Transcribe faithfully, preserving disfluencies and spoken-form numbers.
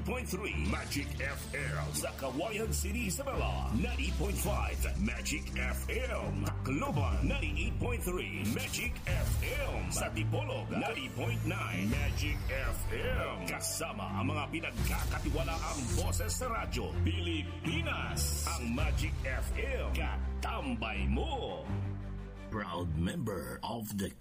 point three Magic F M. Sa Kawayan City, Isabela, ninety point five Magic F M. Tacloban, ninety-eight point three Magic F M. Sa Tipolog, ninety point nine Magic F M. Kasama ang mga pinagkakatiwalaang boses sa radyo Pilipinas. Ang Magic F M, katambay mo. Proud member of the